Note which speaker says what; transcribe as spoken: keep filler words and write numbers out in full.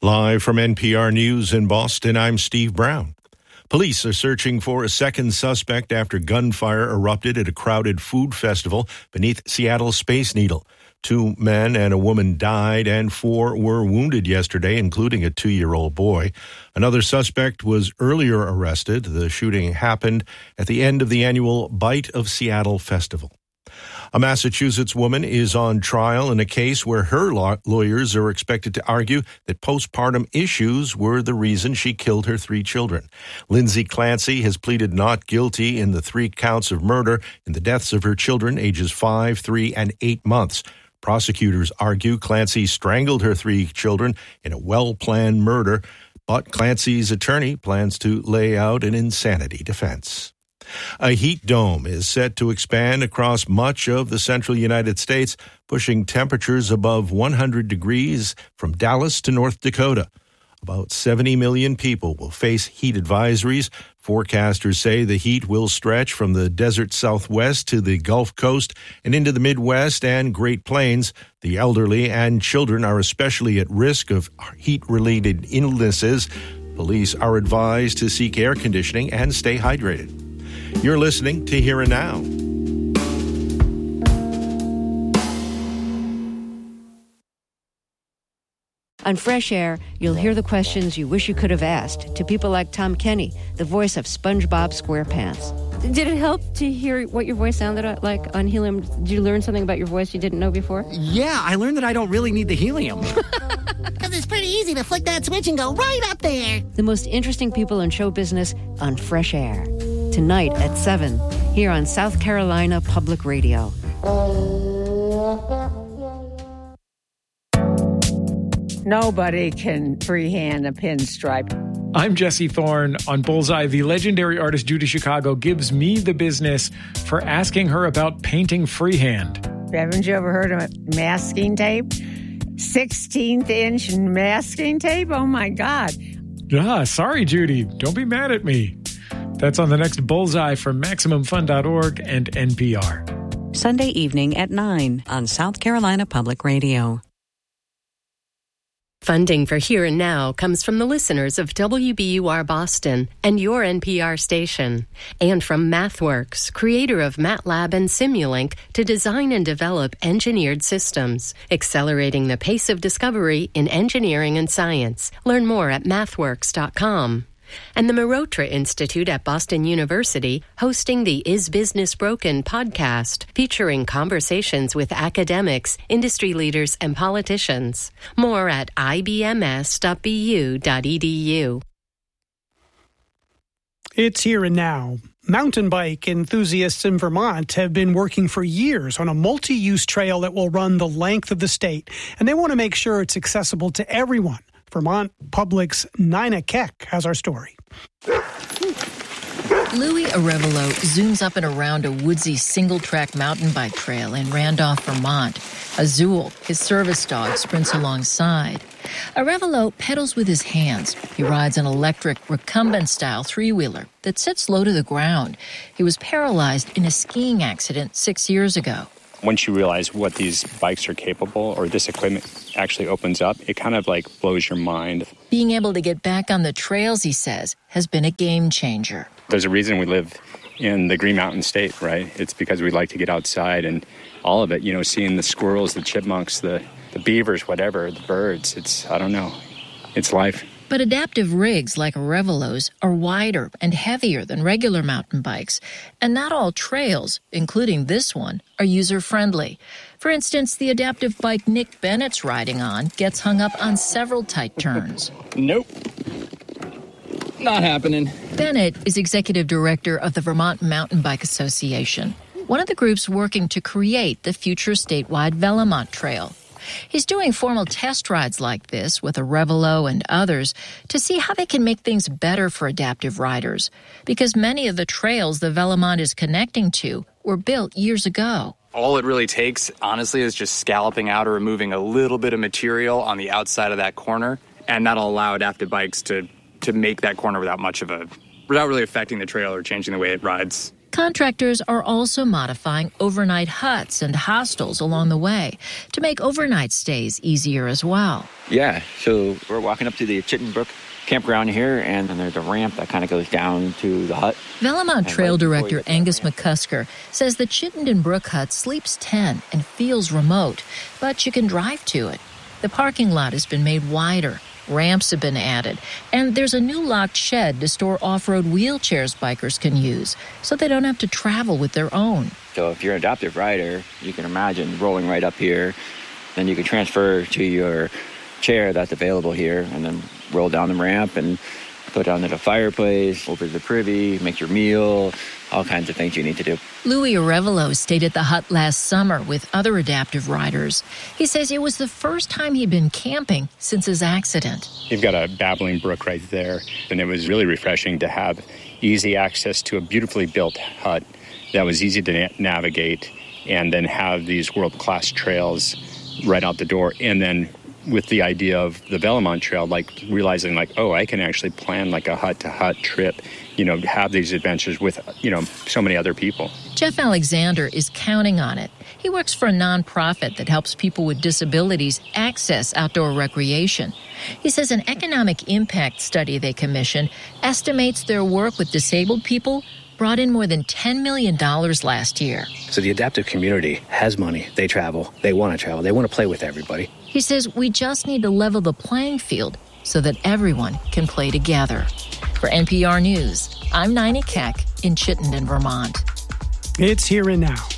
Speaker 1: Live from N P R News in Boston, I'm Steve Brown. Police are searching for a second suspect after gunfire erupted at a crowded food festival beneath Seattle's Space Needle. Two men and a woman died and four were wounded yesterday, including a two-year-old boy. Another suspect was earlier arrested. The shooting happened at the end of the annual Bite of Seattle festival. A Massachusetts woman is on trial in a case where her law- lawyers are expected to argue that postpartum issues were the reason she killed her three children. Lindsay Clancy has pleaded not guilty in the three counts of murder in the deaths of her children, ages five, three, and eight months. Prosecutors argue Clancy strangled her three children in a well-planned murder, but Clancy's attorney plans to lay out an insanity defense. A heat dome is set to expand across much of the central United States, pushing temperatures above one hundred degrees from Dallas to North Dakota. About seventy million people will face heat advisories. Forecasters say the heat will stretch from the desert Southwest to the Gulf Coast and into the Midwest and Great Plains. The elderly and children are especially at risk of heat-related illnesses. Police are advised to seek air conditioning and stay hydrated. You're listening to Here and Now.
Speaker 2: On Fresh Air, you'll hear the questions you wish you could have asked to people like Tom Kenny, the voice of SpongeBob SquarePants. Did it help to hear what your voice sounded like on helium? Did you learn something about your voice you didn't know before?
Speaker 3: Yeah, I learned that I don't really need the helium.
Speaker 4: Because it's pretty easy to flick that switch and go right up there.
Speaker 2: The most interesting people in show business on Fresh Air. Tonight at seven, here on South Carolina Public Radio.
Speaker 5: Nobody can freehand a pinstripe.
Speaker 6: I'm Jesse Thorne. On Bullseye, the legendary artist Judy Chicago gives me the business for asking her about painting freehand.
Speaker 5: Haven't you ever heard of masking tape? sixteenth inch masking tape? Oh, my God.
Speaker 6: Ah, sorry, Judy. Don't be mad at me. That's on the next Bullseye from Maximum Fun dot org and N P R.
Speaker 7: Sunday evening at nine on South Carolina Public Radio.
Speaker 8: Funding for Here and Now comes from the listeners of W B U R Boston and your N P R station, and from MathWorks, creator of MATLAB and Simulink, to design and develop engineered systems, accelerating the pace of discovery in engineering and science. Learn more at mathworks dot com. And the Marotra Institute at Boston University, hosting the Is Business Broken podcast, featuring conversations with academics, industry leaders, and politicians. More at I B M S dot B U dot E D U.
Speaker 9: It's Here and Now. Mountain bike enthusiasts in Vermont have been working for years on a multi-use trail that will run the length of the state, and they want to make sure it's accessible to everyone. Vermont Public's Nina Keck has our story.
Speaker 10: Louis Arevalo zooms up and around a woodsy single-track mountain bike trail in Randolph, Vermont. Azul, his service dog, sprints alongside. Arevalo pedals with his hands. He rides an electric, recumbent-style three-wheeler that sits low to the ground. He was paralyzed in a skiing accident six years ago.
Speaker 11: Once you realize what these bikes are capable, or this equipment actually opens up, it kind of like blows your mind.
Speaker 10: Being able to get back on the trails, he says, has been a game changer.
Speaker 11: There's a reason we live in the Green Mountain State, right? It's because we like to get outside and all of it, you know, seeing the squirrels, the chipmunks, the, the beavers, whatever, the birds. It's, I don't know, it's life.
Speaker 10: But adaptive rigs like Arevalo's are wider and heavier than regular mountain bikes. And not all trails, including this one, are user-friendly. For instance, the adaptive bike Nick Bennett's riding on gets hung up on several tight turns.
Speaker 12: Nope. Not happening.
Speaker 10: Bennett is executive director of the Vermont Mountain Bike Association, one of the groups working to create the future statewide Velomont Trail. He's doing formal test rides like this with Arevalo and others to see how they can make things better for adaptive riders, because many of the trails the Velomont is connecting to were built years ago.
Speaker 12: All it really takes, honestly, is just scalloping out or removing a little bit of material on the outside of that corner, and that'll allow adaptive bikes to, to make that corner without much of a, without really affecting the trail or changing the way it rides.
Speaker 10: Contractors are also modifying overnight huts and hostels along the way to make overnight stays easier as well.
Speaker 13: Yeah, so we're walking up to the Chittenden Brook campground here, and then there's a ramp that kind of goes down to the hut.
Speaker 10: Vellamont Trail Director Angus McCusker says the Chittenden Brook hut sleeps ten and feels remote, but you can drive to it. The parking lot has been made wider, ramps have been added, and there's a new locked shed to store off-road wheelchairs bikers can use, so they don't have to travel with their own.
Speaker 13: So if you're an adaptive rider, you can imagine rolling right up here, then you can transfer to your chair that's available here, and then roll down the ramp and put it under the fireplace, over the privy, make your meal, all kinds of things you need to do.
Speaker 10: Louis Arevalo stayed at the hut last summer with other adaptive riders. He says it was the first time he'd been camping since his accident.
Speaker 11: You've got a babbling brook right there, and it was really refreshing to have easy access to a beautifully built hut that was easy to na- navigate, and then have these world-class trails right out the door, and then with the idea of the Vellamont Trail, like realizing like, oh, I can actually plan like a hut-to-hut trip, you know, have these adventures with, you know, so many other people.
Speaker 10: Jeff Alexander is counting on it. He works for a nonprofit that helps people with disabilities access outdoor recreation. He says an economic impact study they commissioned estimates their work with disabled people brought in more than ten million dollars last year.
Speaker 14: So the adaptive community has money. They travel. They want to travel. They want to play with everybody.
Speaker 10: He says we just need to level the playing field so that everyone can play together. For N P R News, I'm Nina Keck in Chittenden, Vermont.
Speaker 9: It's Here and Now.